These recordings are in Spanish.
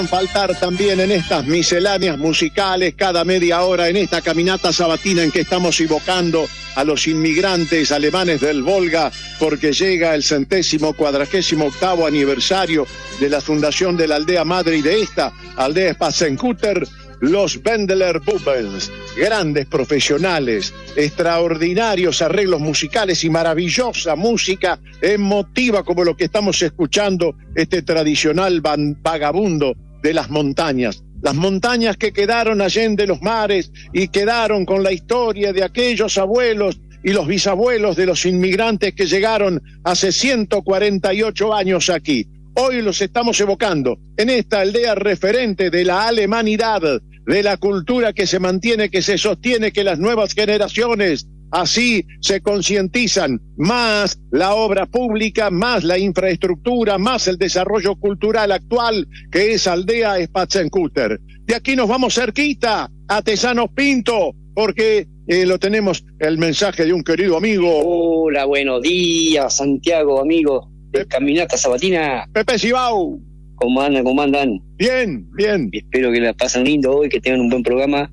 Faltar también en estas misceláneas musicales cada media hora en esta caminata sabatina en que estamos invocando a los inmigrantes alemanes del Volga, porque llega el 148º aniversario de la fundación de la aldea madre y de esta aldea Spatzenkutter, los Wendler Bubbles, grandes profesionales, extraordinarios arreglos musicales y maravillosa música emotiva como lo que estamos escuchando, este tradicional vagabundo de las montañas que quedaron allende los mares y quedaron con la historia de aquellos abuelos y los bisabuelos de los inmigrantes que llegaron hace 148 años aquí. Hoy los estamos evocando en esta aldea referente de la alemanidad, de la cultura que se mantiene, que se sostiene, que las nuevas generaciones así se concientizan, más la obra pública, más la infraestructura, más el desarrollo cultural actual que es aldea Spatzenkutter. De aquí nos vamos cerquita a Tesanos Pinto, porque lo tenemos el mensaje de un querido amigo. Hola, buenos días, Santiago, amigo de Caminata Sabatina. Pepe Sibau. ¿Cómo andan? Bien. Espero que la pasen lindo hoy, que tengan un buen programa.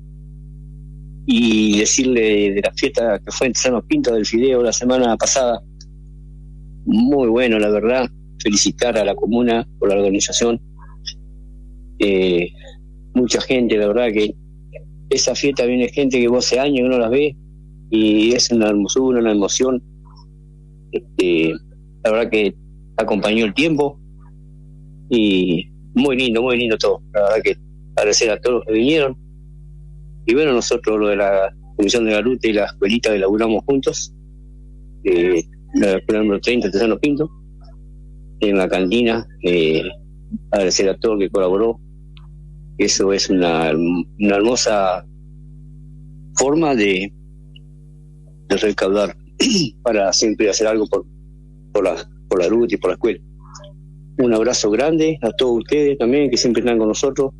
Y decirle de la fiesta que fue en Tesanos Pinto del Fideo la semana pasada, muy bueno, la verdad. Felicitar a la comuna por la organización. Mucha gente, la verdad que esa fiesta viene gente que vos hace años que no las ves y es una hermosura, una emoción. La verdad que acompañó el tiempo y muy lindo todo. La verdad que agradecer a todos los que vinieron. Y bueno, nosotros lo de la Comisión de Garute y la escuelita que laburamos juntos, la escuela número 30 de Tesanos Pinto, en la cantina, agradecer a todo el que colaboró. Eso es una hermosa forma de recaudar para siempre hacer algo por la Garute y por la escuela. Un abrazo grande a todos ustedes también, que siempre están con nosotros.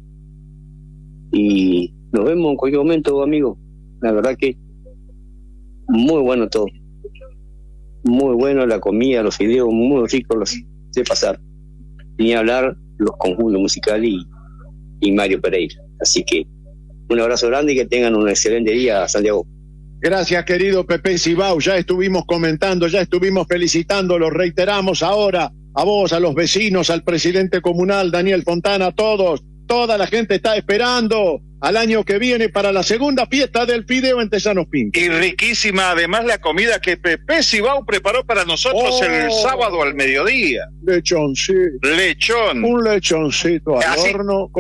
Y nos vemos en cualquier momento, amigo. La verdad que muy bueno todo. Muy bueno la comida, los fideos, muy ricos los de pasar. Ni hablar los conjuntos musicales y Mario Pereira. Así que un abrazo grande y que tengan un excelente día, Santiago. Gracias, querido Pepe Sibau. Ya estuvimos comentando, ya estuvimos felicitando, lo reiteramos ahora. A vos, a los vecinos, al presidente comunal, Daniel Fontana, a todos. Toda la gente está esperando al año que viene para la segunda fiesta del fideo en Tesanos Pinto. Y riquísima, además, la comida que Pepe Sibau preparó para nosotros el sábado al mediodía. Lechoncito. Lechón. Un lechoncito al horno.